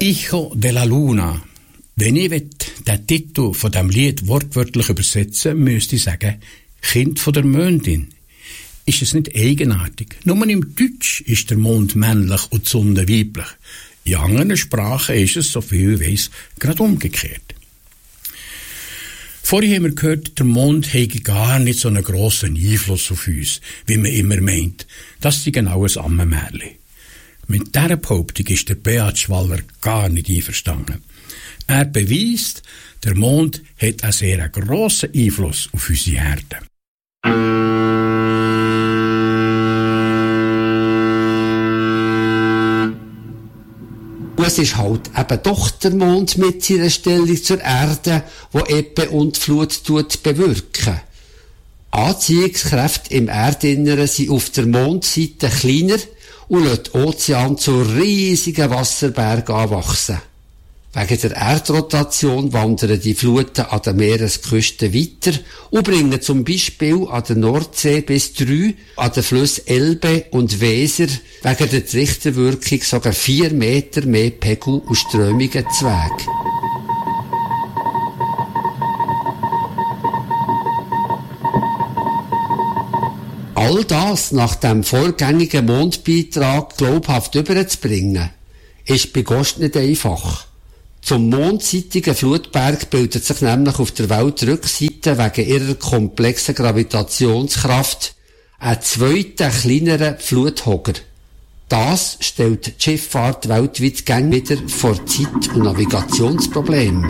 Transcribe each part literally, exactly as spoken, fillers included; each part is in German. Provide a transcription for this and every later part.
Hijo de la Luna. Wenn ich den Titel von dem Lied wortwörtlich übersetzen müsste ich sagen, Kind von der Mondin. Ist es nicht eigenartig? Nur im Deutsch ist der Mond männlich und die Sonne weiblich. In anderen Sprachen ist es, so viel ich weiss, gerade umgekehrt. Vorhin haben wir gehört, der Mond hätte gar nicht so einen grossen Einfluss auf uns, wie man immer meint. Das ist genau ein Ammenmärchen. Mit dieser Behauptung ist der Beat Schwaller gar nicht einverstanden. Er beweist, der Mond hat einen sehr grossen Einfluss auf unsere Erde. Es ist halt eben doch der Mond mit seiner Stellung zur Erde, wo Ebbe und Flut tut bewirken. Anziehungskräfte im Erdinneren sind auf der Mondseite kleiner und lassen den Ozean zu riesigen Wasserbergen anwachsen. Wegen der Erdrotation wandern die Fluten an der Meeresküste weiter und bringen zum Beispiel an der Nordsee bis drei, an den Flüssen Elbe und Weser wegen der Trichterwirkung sogar vier Meter mehr Pegel und Strömungen zu Weg. All das nach dem vorgängigen Mondbeitrag glaubhaft überzubringen, ist bei Gott nicht einfach. Zum mondseitigen Flutberg bildet sich nämlich auf der Weltrückseite wegen ihrer komplexen Gravitationskraft ein zweiter, kleinerer Fluthogger. Das stellt die Schifffahrt weltweit gern wieder vor Zeit- und Navigationsproblemen.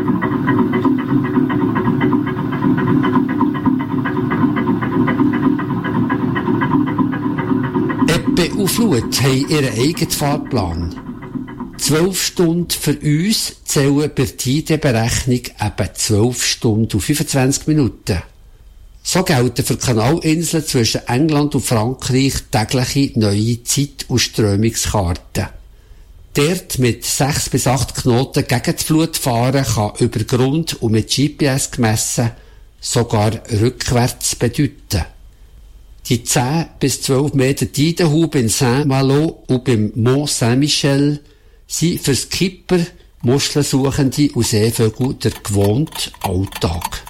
Ebbe und Flut haben ihren eigenen Fahrplan. Zwölf Stunden für uns zählen bei der I D E-Berechnung eben zwölf Stunden und fünfundzwanzig Minuten. So gelten für die Kanalinseln zwischen England und Frankreich tägliche neue Zeit- und Strömungskarten. Dort mit sechs bis acht Knoten gegen die Flut fahren kann über Grund und mit G P S gemessen sogar rückwärts bedeuten. Die zehn bis zwölf Meter Tidenhube in Saint-Malo und beim Mont Saint-Michel sind für Skipper, Muschelsuchende und Seevögel der gewohnte Alltag.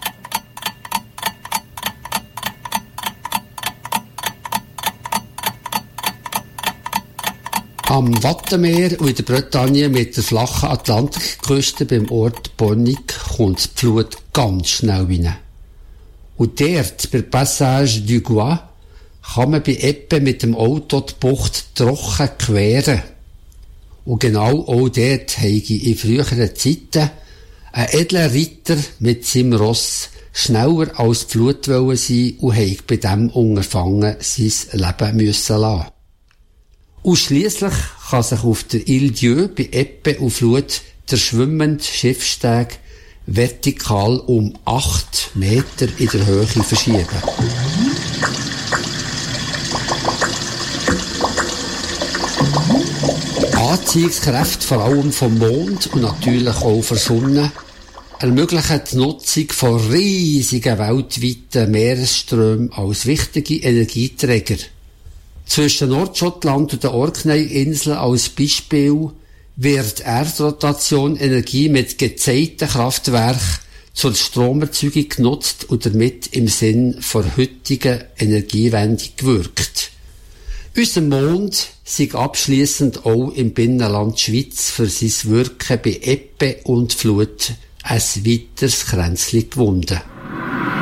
Am Wattenmeer und in der Bretagne mit der flachen Atlantikküste beim Ort Pornic kommt die Flut ganz schnell rein. Und dort, bei Passage du Gois, kann man bei Ebbe mit dem Auto die Bucht trocken queren. Und genau auch dort habe ich in früheren Zeiten ein edler Ritter mit seinem Ross schneller als die Flut wollen sein und habe bei diesem Unterfangen sein Leben müssen lassen. Und schliesslich kann sich auf der Ile Dieu bei Ebbe und Flut der schwimmende Schiffssteg vertikal um acht Meter in der Höhe verschieben. Anziehungskräfte vor allem vom Mond und natürlich auch von der Sonne ermöglichen die Nutzung von riesigen weltweiten Meeresströmen als wichtige Energieträger. Zwischen Nordschottland und den Orkney-Inseln als Beispiel wird Erdrotation Energie mit gezeigten Kraftwerken zur Stromerzeugung genutzt und damit im Sinn der heutigen Energiewende gewirkt. Unser Mond sei abschliessend auch im Binnenland Schweiz für sein Wirken bei Ebbe und Flut ein weiteres Kränzchen gewunden.